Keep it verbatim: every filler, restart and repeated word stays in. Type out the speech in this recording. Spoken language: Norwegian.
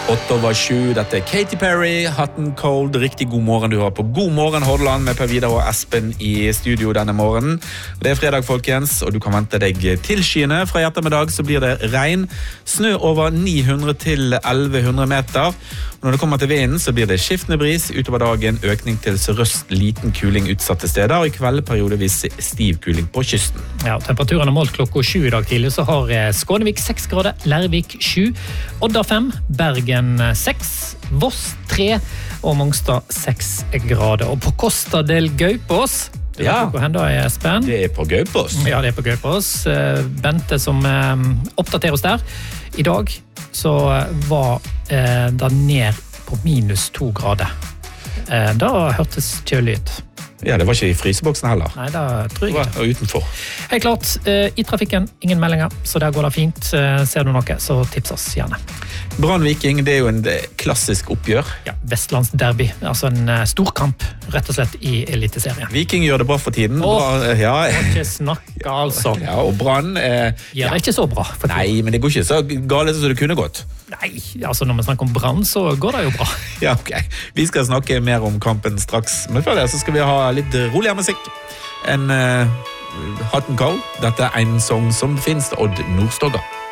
Åtte over sju, dette er Katy Perry, Hot and Cold. Riktig god morgen, du har på God morgen Hordaland med Per Vidar og Espen i studio denne morgenen. Det er fredag, folkens, og du kan vente deg tilskyende. Fra i ettermiddag så blir det regn. Snø over ni hundre til elleve hundre meter. Og når det kommer til vinden så blir det skiftende bris. Utover dagen økning til sørøst, liten kuling utsatte steder, og i kveld periodevis stiv kuling på kysten. Ja, temperaturen er målt klokka sju i dag tidlig, så har Skånevik seks grader, Lærvik sju, Odda fem, Bergen seks, Voss tre og Mongstad seks grader. Og på Costa del Gaupås, du ja, vet hvor hen da er Espen? Det er på Gaupås. Ja, det er på Gaupås. Bente som oppdaterer oss der. I dag så var det ned på minus to grader. Da hørtes kjølig ut. Ja, det var ikke i fryseboksen heller. Nei, da tror jeg ikke. Det var utenfor. Helt klart, i trafikken, ingen meldinger, så der går det fint. Ser du noe, så tips oss gjerne. Brann Viking, det er jo en klassisk oppgjør. Ja, Vestlandsderby, altså en storkamp, rett og slett i Eliteserien. Viking gjør det bra for tiden. Åh, bra, ja. Må ikke snakke, altså. Ja, og Brann... Eh, ja, det er ikke så bra. For nei, men det går ikke så galt som det kunne gått. Nei, altså når vi snakker om Brann, så går det jo bra. Ja, ok. Vi skal snakke mer om kampen straks, men før det så skal vi ha litt roligere musikk. En uh, Hot and Cold. Dette er en sang som finnes, Odd Nordstoga.